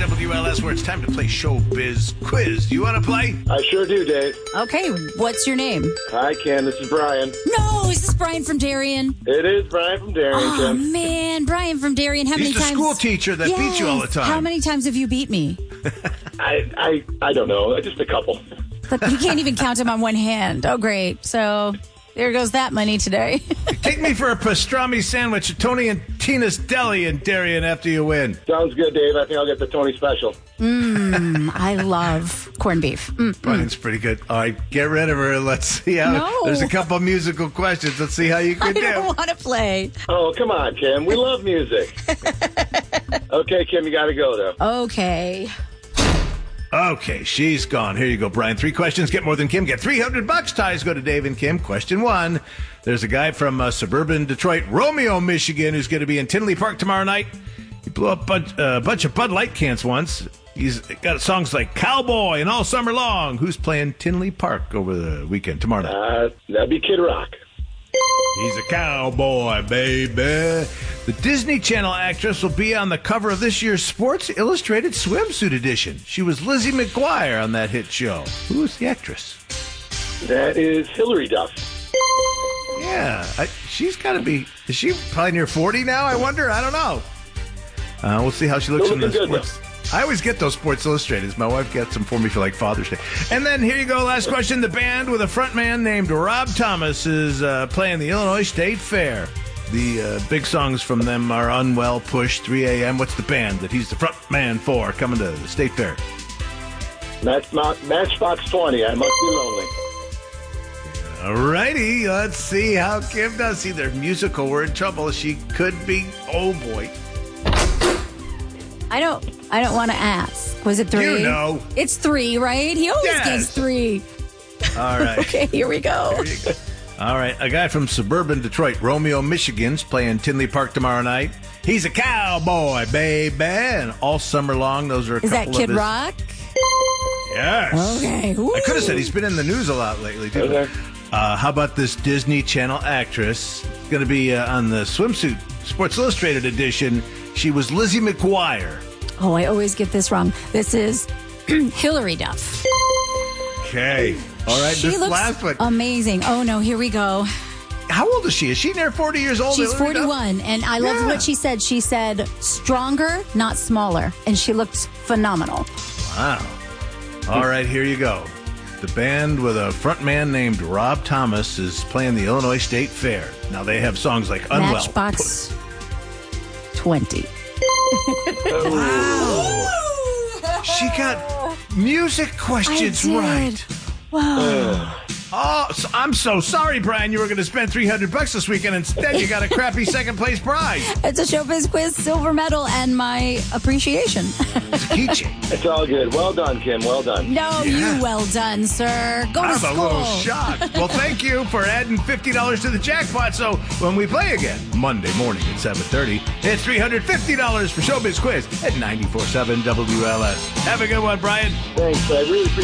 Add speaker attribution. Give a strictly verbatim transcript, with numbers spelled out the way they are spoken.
Speaker 1: W L S, where it's time to play Showbiz Quiz. Do you want to play?
Speaker 2: I sure do, Dave.
Speaker 3: Okay, what's your name?
Speaker 2: Hi, Ken. This is Brian.
Speaker 3: No, is this Brian from Darien?
Speaker 2: It is Brian from Darien,
Speaker 3: Oh,
Speaker 2: Ken.
Speaker 3: man, Brian from Darien. How
Speaker 1: He's
Speaker 3: many
Speaker 1: the
Speaker 3: times?
Speaker 1: school teacher that beats you all the time.
Speaker 3: How many times have you beat me?
Speaker 2: I, I, I don't know. Just a couple.
Speaker 3: But you can't even count them on one hand. Oh, great. So there goes that money today.
Speaker 1: Take me for a pastrami sandwich at Tony and Tina's Deli in Darien after you win.
Speaker 2: Sounds good, Dave. I think I'll get the Tony special.
Speaker 3: Mmm, I love corned beef. Mm.
Speaker 1: Brian's pretty good. All right, get rid of her. Let's see how.
Speaker 3: No.
Speaker 1: There's a couple musical questions. Let's see how you
Speaker 3: I
Speaker 1: can do.
Speaker 3: don't want to play.
Speaker 2: Oh, come on, Kim. We love music. Okay, Kim, you got to go, though.
Speaker 3: Okay.
Speaker 1: Okay, she's gone. Here you go, Brian. Three questions. Get more than Kim. Get three hundred bucks. Ties go to Dave and Kim. Question one. There's a guy from uh, suburban Detroit, Romeo, Michigan, who's going to be in Tinley Park tomorrow night. He blew up a bunch, uh, bunch of Bud Light cans once. He's got songs like Cowboy and All Summer Long. Who's playing Tinley Park over the weekend tomorrow night?
Speaker 2: Uh, that'd be Kid Rock.
Speaker 1: He's a cowboy, baby. The Disney Channel actress will be on the cover of this year's Sports Illustrated swimsuit edition. She was Lizzie McGuire on that hit show. Who is the actress?
Speaker 2: That is Hillary Duff.
Speaker 1: Yeah, I, she's got to be. Is she probably near forty now? I wonder. I don't know. Uh, we'll see how she looks
Speaker 2: Still
Speaker 1: in the
Speaker 2: looking good,
Speaker 1: sports. I always get those Sports Illustrateds. My wife gets them for me for like Father's Day. And then here you go. Last question. The band with a frontman named Rob Thomas is uh, playing the Illinois State Fair. The uh, big songs from them are Unwell, Push, three a.m. What's the band that he's the front man for coming to the State Fair?
Speaker 2: Match, Matchbox twenty. I must be lonely.
Speaker 1: All righty. Let's see how Kim does. See, they're musical. We're in trouble. She could be. Oh, boy.
Speaker 3: I don't I don't want to ask. Was it three?
Speaker 1: You know.
Speaker 3: It's three, right? He always
Speaker 1: Yes.
Speaker 3: gets three.
Speaker 1: All right.
Speaker 3: Okay, here we go.
Speaker 1: There you go. All right. A guy from suburban Detroit, Romeo, Michigan's playing Tinley Park tomorrow night. He's a cowboy, baby. And all summer long, those are a
Speaker 3: Is that
Speaker 1: couple
Speaker 3: Kid
Speaker 1: of his...
Speaker 3: Rock?
Speaker 1: Yes.
Speaker 3: Okay.
Speaker 1: I could have said he's been in the news a lot lately, too.
Speaker 2: Okay.
Speaker 1: Uh, how about this Disney Channel actress? Going to be uh, on the swimsuit Sports Illustrated edition. She was Lizzie McGuire.
Speaker 3: Oh, I always get this wrong. This is Hillary Duff.
Speaker 1: Okay. All right.
Speaker 3: She
Speaker 1: This
Speaker 3: looks
Speaker 1: last one.
Speaker 3: amazing. Oh, no, here we go.
Speaker 1: How old is she? Is she near forty years old?
Speaker 3: She's
Speaker 1: Hillary Duff?
Speaker 3: forty-one, and I love
Speaker 1: Yeah.
Speaker 3: what she said. She said, stronger, not smaller. And she looked phenomenal.
Speaker 1: Wow. All right, here you go. The band with a frontman named Rob Thomas is playing the Illinois State Fair. Now, they have songs like Unwell.
Speaker 3: Matchbox twenty.
Speaker 1: She got music questions
Speaker 3: I did.
Speaker 1: right.
Speaker 3: Wow.
Speaker 1: Oh, so I'm so sorry, Brian. You were going to spend three hundred bucks this weekend. Instead, you got a crappy second place prize.
Speaker 3: It's a Showbiz Quiz silver medal and my appreciation.
Speaker 1: It's a keychain.
Speaker 2: It's all good. Well done, Kim. Well done.
Speaker 3: No,
Speaker 1: Yeah.
Speaker 3: you well done, sir. Go to
Speaker 1: I'm
Speaker 3: school.
Speaker 1: a little shocked. Well, thank you for adding fifty dollars to the jackpot. So when we play again, Monday morning at seven thirty, it's three hundred fifty dollars for Showbiz Quiz at ninety-four point seven W L S. Have a good one, Brian.
Speaker 2: Thanks. I really appreciate